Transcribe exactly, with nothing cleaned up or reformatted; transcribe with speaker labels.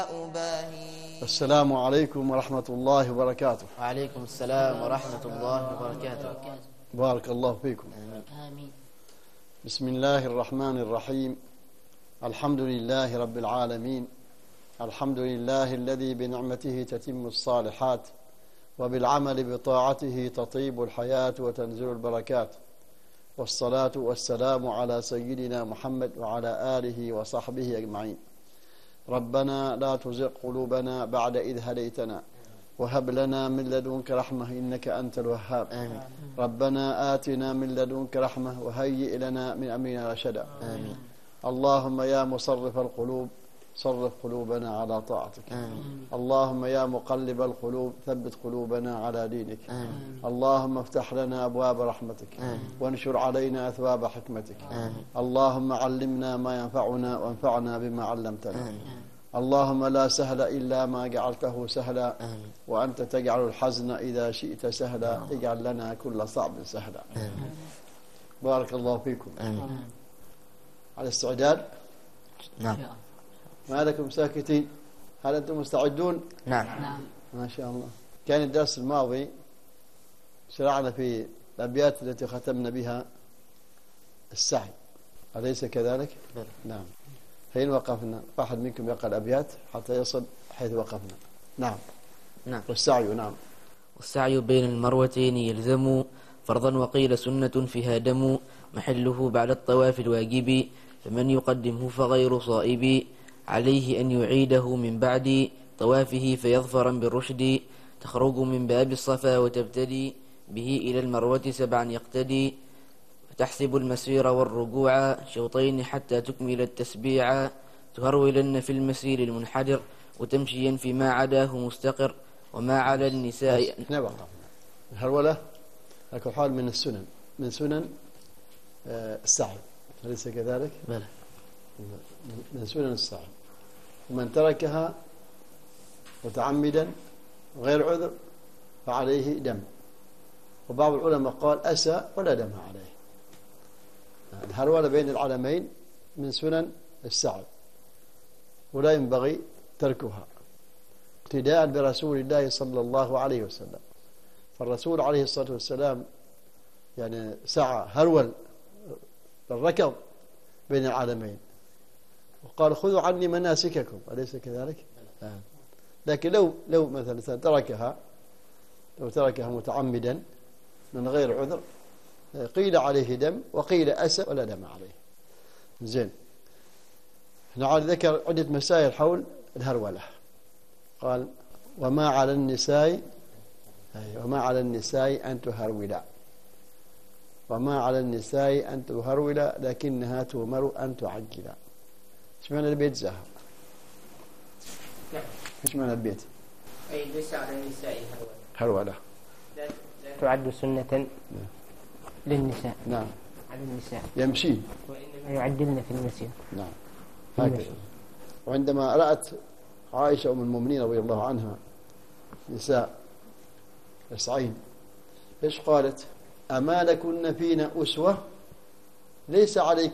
Speaker 1: السلام عليكم ورحمة الله وبركاته.
Speaker 2: وعليكم السلام ورحمة الله وبركاته.
Speaker 1: بارك الله فيكم.
Speaker 2: آمين.
Speaker 1: بسم الله الرحمن الرحيم. الحمد لله رب العالمين. الحمد لله الذي بنعمته تتم الصالحات وبالعمل بطاعته تطيب الحياة وتنزل البركات، والصلاة والسلام على سيدنا محمد وعلى آله وصحبه أجمعين. ربنا لا تزغ قلوبنا بعد إذ هديتنا وهب لنا من لدنك رحمة إنك أنت الوهاب.
Speaker 2: آمين.
Speaker 1: ربنا آتنا من لدنك رحمة وهيئ لنا من أمرنا رشدا.
Speaker 2: آمين.
Speaker 1: اللهم يا مصرف القلوب صرف قلوبنا على طاعتك.
Speaker 2: آمين.
Speaker 1: اللهم يا مقلب القلوب ثبت قلوبنا على دينك.
Speaker 2: آمين.
Speaker 1: اللهم افتح لنا أبواب رحمتك.
Speaker 2: آمين.
Speaker 1: وانشر علينا أثواب حكمتك.
Speaker 2: آمين.
Speaker 1: اللهم علمنا ما ينفعنا وانفعنا بما علمتنا.
Speaker 2: آمين.
Speaker 1: اللهم لا سهل إلا ما جعلته سهلا،
Speaker 2: آمين.
Speaker 1: وأنت تجعل الحزن إذا شئت سهلا، اجعل لنا كل صعب سهلا.
Speaker 2: آمين.
Speaker 1: بارك الله فيكم.
Speaker 2: آمين.
Speaker 1: على استعداد؟
Speaker 2: نعم.
Speaker 1: ما لكم ساكتين؟ هل أنتم مستعدون؟
Speaker 2: نعم.
Speaker 1: ما شاء الله. كان الدرس الماضي شرعنا في الأبيات التي ختمنا بها السعي، أليس كذلك؟
Speaker 2: بلى.
Speaker 1: نعم. حين وقفنا واحد منكم يقرأ الأبيات حتى يصل حيث وقفنا. نعم.
Speaker 2: نعم.
Speaker 1: والسعي. نعم.
Speaker 2: والسعي بين المروتين يلزم فرضا وقيل سنة فيها دم محله بعد الطواف الواجب، فمن يقدمه فغير صائب عليه أن يعيده من بعد طوافه فيظفرا بالرشد، تخرج من باب الصفا وتبتدي به إلى المروة سبعا يقتدي، فتحسب المسير والرجوع شوطين حتى تكمل التسبيع، تهرولن في المسير المنحدر وتمشيا فيما عداه مستقر، وما على النساء.
Speaker 1: نعم. الهرولة لكن حال من السنن، من سنن السعي، أليس كذلك؟
Speaker 2: بلى.
Speaker 1: من سنن السعي، ومن تركها متعمدا غير عذر فعليه دم، وبعض العلماء قال أسى ولا دم عليه. الهرولة بين العلمين من سنن السعي، ولا ينبغي تركها اقتداء برسول الله صلى الله عليه وسلم. فالرسول عليه الصلاة والسلام يعني سعى هرول الركض بين العالمين، وقال خذوا عني مناسككم، أليس كذلك؟ آه. لكن لو لو مثلا تركها لو تركها متعمدا من غير عذر قيل عليه دم وقيل أسى ولا دم عليه. زين. نعم. ذكر عدة مسائل حول الهرولة. قال وما على النساء وما على النساء أن تهرولا، وما على النساء أن تهرولا لكنها تؤمر أن تعجلا. ايش معنى البيت زهر؟ ايش معنى البيت؟
Speaker 3: أي ليس على النساء
Speaker 1: هرولة.
Speaker 3: تعد سنة للنساء.
Speaker 1: نعم.
Speaker 3: على النساء
Speaker 1: يمشي
Speaker 3: يعدلن في المسير.
Speaker 1: نعم. هكذا. وعندما رأت عائشة أم المؤمنين رضي الله عنها نساء يسعين، ايش قالت؟ أما لكن فينا أسوة ليس عليكم